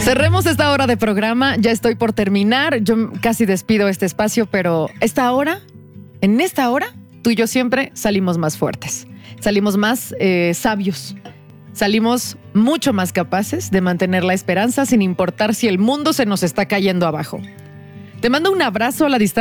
Cerremos esta hora de programa. Ya estoy por terminar. Yo casi despido este espacio, pero en esta hora, tú y yo siempre salimos más fuertes. Salimos más sabios. Salimos mucho más capaces de mantener la esperanza sin importar si el mundo se nos está cayendo abajo. Te mando un abrazo a la distancia.